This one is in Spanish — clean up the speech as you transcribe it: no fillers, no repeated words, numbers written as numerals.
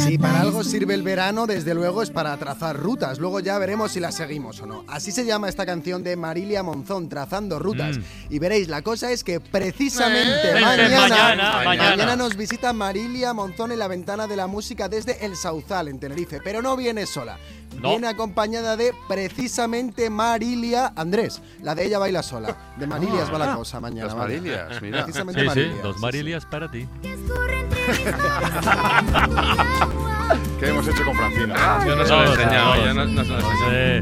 Si para algo sirve el verano, desde luego es para trazar rutas. Luego ya veremos si las seguimos o no. Así se llama esta canción de Marilia Monzón, Trazando Rutas. Y veréis, la cosa es que precisamente mañana nos visita Marilia Monzón en la Ventana de la Música desde El Sauzal, en Tenerife. Pero no viene sola. Viene acompañada de precisamente Marilia Andrés. La de Ella Baila Sola. De Marilias va la cosa mañana. Las Marilias, mira. Precisamente Sí, Marilias. dos Marilias para ti. ¿Qué hemos hecho con Francina? Yo no se lo he enseñado, yo no se lo he enseñado.